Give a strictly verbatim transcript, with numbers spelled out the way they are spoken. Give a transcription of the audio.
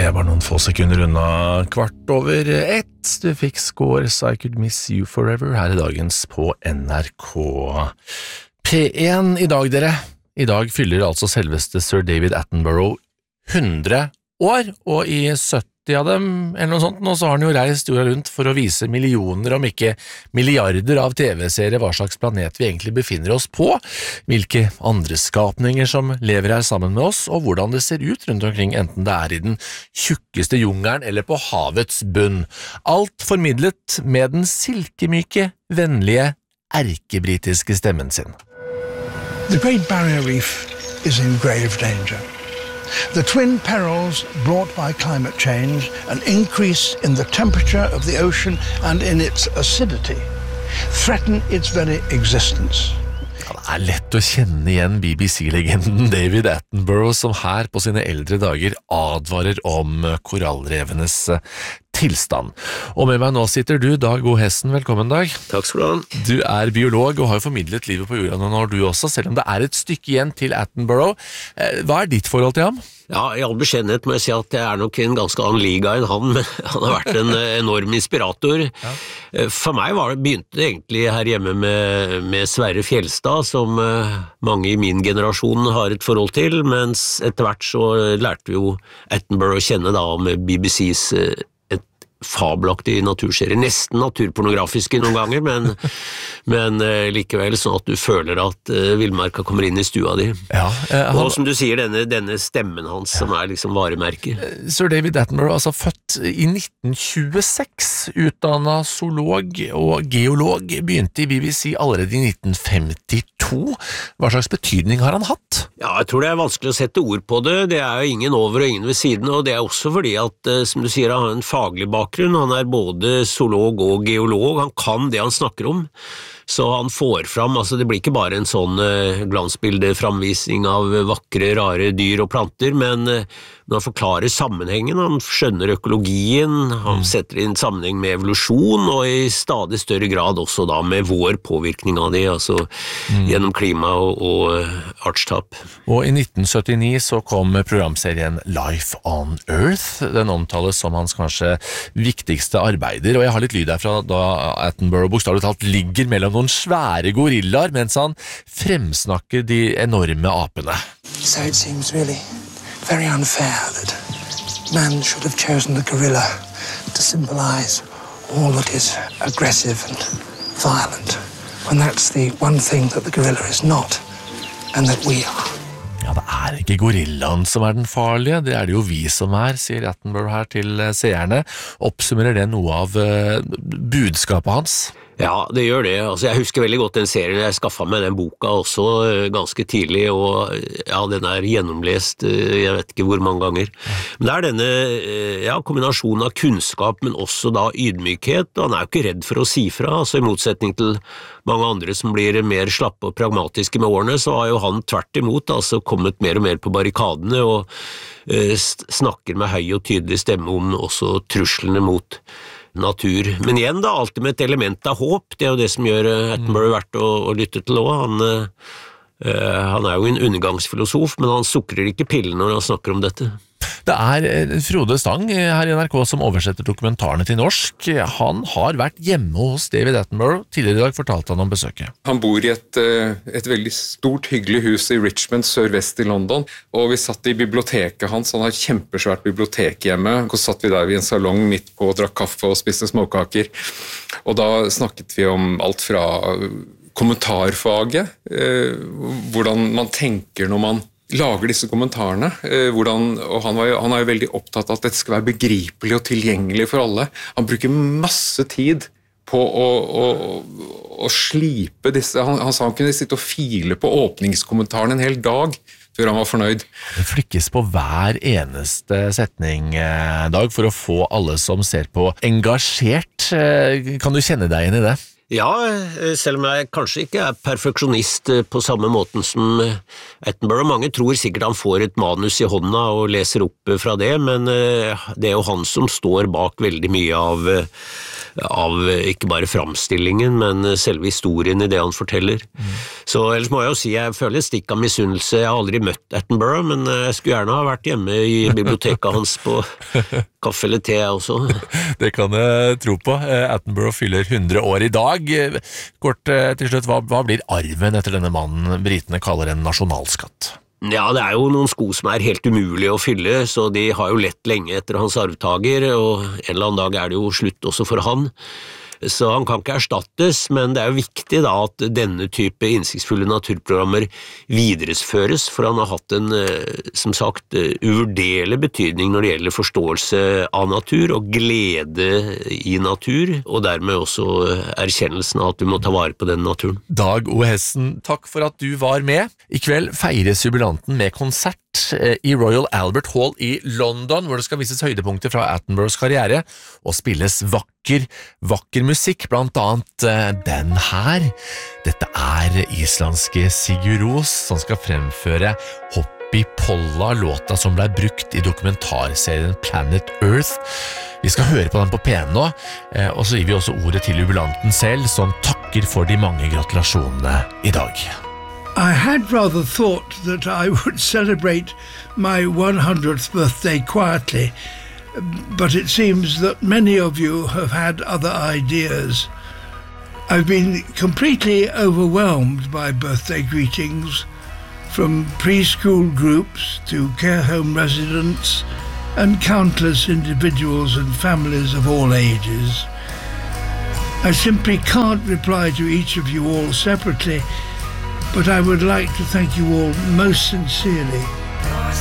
Jeg var noen få sekunder unna kvart over ett. Du fikk Scores I Could Miss You Forever her i dagens på N R K P én. I dag, dere, i dag fyller altså selveste Sir David Attenborough hundre år, og i sytti av dem, eller noe sånt, og så har han jo reist jorda rundt for å vise millioner, om ikke milliarder av T V-serier hva slags planet vi egentlig befinner oss på, hvilke andre skapninger som lever her sammen med oss, og hvordan det ser ut rundt omkring, enten det er i den tjukkeste jungelen eller på havets bunn. Alt formidlet med den silkemyke, vennlige, erkebritiske stemmen sin. The Great Barrier Reef is in grave danger. The twin perils brought by climate change, an increase in the temperature of the ocean and in its acidity, threaten its very existence. Ja, det er lett å kjenne igjen B B C-legenden David Attenborough, som her på sine eldre dager advarer om korallrevenes tilstand. Og med meg nå sitter du, Dag O. Hessen. Velkommen, Dag. Takk skal du ha. Du er biolog og har jo formidlet livet på jorda nå, du også, selv om det er et stykke igjen til Attenborough. Hva er ditt forhold til ham? Ja, i all beskjedenhet må jeg si at jeg er nok en ganske annen liga enn han, men han har vært en enorm inspirator. Ja. For meg var det, begynte det egentlig her hjemme med, med Sverre Fjellstad, som mange i min generasjon har et forhold til, mens etter hvert så lærte vi jo Attenborough å kjenne da med B B C's fabelaktig naturserie, nesten naturpornografiske noen ganger, men, men uh, likevel sånn at du føler at uh, villmarka kommer inn i stua di. Ja, uh, han... Og som du sier, denne, denne stemmen hans, ja, som er liksom varemerket. Sir David Attenborough, altså født i nitten tjueseks, utdannet zoolog og geolog, begynte i B B C allerede i nitten femtito. Hva slags betydning har han hatt? Ja, jeg tror det er vanskelig å sette ord på det. Det er jo ingen over og ingen ved siden, og det er også fordi at, uh, som du sier, han har en faglig bakgrunn. Han er både zoolog og geolog, han kan det han snakker om, så han får fram, altså det blir ikke bare en sånn uh, glansbildeframvisning av vakre, rare dyr og planter, men uh, når han forklarer sammenhengen, han skjønner økologien, han mm. setter inn sammenheng med evolusjon, og i stadig større grad også da med vår påvirkning av det, altså mm. gjennom klima og, og uh, artstap. Og i nitten syttini så kom programserien Life on Earth, den omtales som hans kanskje viktigste arbeider, og jeg har litt lyd derfra da Attenborough bokstavelig talt ligger mellom noen svære gorillaer, mens han fremsnakker de enorme apene. So it seems really very unfair that man should have chosen the gorilla to symbolize all that is aggressive and violent, when that's the one thing that the gorilla is not, and that we are. Ja, det er ikke gorillaen som er den farlige, det er det jo vi som er, sier Attenborough her til seerne. Oppsummerer det noe av uh, budskapet hans? Ja, det gjør det. Altså, jeg husker veldig godt den serien. Jeg skaffet meg den boka også ganske tidlig, og ja, den er gjennomlest, jeg vet ikke hvor mange ganger. Men det er denne ja, kombinasjonen av kunnskap, men også da ydmykhet, og han er jo ikke redd for å si fra, altså i motsetning til mange andre som blir mer slappe og pragmatiske med årene, så har jo han tvert imot altså kommet mer og mer på barrikadene, og eh, snakker med høy og tydelig stemme om også truslene mot natur. Men igjen da, alltid med et element av håp. Det er jo det som gjør Attenborough verdt å, å lytte til også. Han, uh, han er jo en undergangsfilosof, men han sukrer ikke pillen når han snakker om dette. Det er Frode Stang her i N R K som oversetter dokumentarene til norsk. Han har vært hjemme hos David Attenborough. Tidligere i dag fortalte han om besøket. Han bor i et, et veldig stort, hyggelig hus i Richmond, sørvest i London. Og vi satt i biblioteket hans. Han har et kjempesvært bibliotek hjemme. Og så satt vi der i en salong midt på og drakk kaffe og spiste småkaker. Og da snakket vi om alt fra kommentarfaget, eh, hvordan man tenker når man lager disse kommentarene, eh, hvordan, og han, var jo, han er jo veldig opptatt av at dette skal være begripelig og tilgjengelig for alle. Han bruker masse tid på å, å, å slipe disse, han, han sa han kunne sitte og file på åpningskommentaren en hel dag før han var fornøyd. Det flikkes på hver eneste setning, Dag, for å få alle som ser på engasjert. Kan du kjenne deg inn i det? Ja, selv om jeg kanskje ikke er perfeksjonist på samme måten som Attenborough. Mange tror sikkert han får et manus i hånda og leser opp fra det, men det er jo han som står bak veldig mye av av ikke bare framstillingen, men selve historien i det han forteller. Mm. Så ellers må jeg jo si, jeg føler et stikk av misunnelse. Jeg har aldri møtt Attenborough, men jeg skulle gjerne ha vært hjemme i biblioteket hans på kaffe eller te også. Det kan jeg tro på. Attenborough fyller hundre år i dag. Kort til slutt, hva, hva blir arven etter denne mannen britene kaller en nasjonalskatt? Ja, det er jo noen sko som er helt umulig å fylle, så de har jo lett lenge etter hans arvtager, og en eller annen dag er det jo slutt også for han. Så han kan ikke erstattes, men det er jo viktig da at denne type innsiktsfulle naturprogrammer videresføres, for han har hatt en, som sagt, uvurderlig betydning når det gjelder forståelse av natur og glede i natur, og dermed også erkjennelsen av at du må ta vare på den naturen. Dag O. Hessen, takk for at du var med. I kveld feires jubilanten med konsert i Royal Albert Hall i London, hvor det skal vises høydepunkter fra Attenboroughs karriere, og spilles vakker, vakker musikk, blant annet den her. Dette er islandske Sigur Rós, som skal fremføre Hoppi Polla, låta som ble brukt i dokumentarserien Planet Earth. Vi skal høre på den på P N nå, og så gir vi også ordet til jubilanten selv, som takker for de mange gratulasjonene i dag. I had rather thought that I would celebrate my one hundredth birthday quietly, but it seems that many of you have had other ideas. I've been completely overwhelmed by birthday greetings, from preschool groups to care home residents and countless individuals and families of all ages. I simply can't reply to each of you all separately, but I would like to thank you all most sincerely